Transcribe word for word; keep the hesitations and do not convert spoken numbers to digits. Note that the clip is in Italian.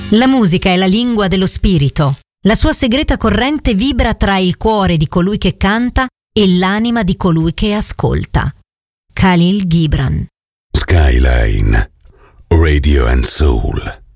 La musica è la lingua dello spirito. La sua segreta corrente vibra tra il cuore di colui che canta e l'anima di colui che ascolta. Khalil Gibran. Skyline Radio and Soul.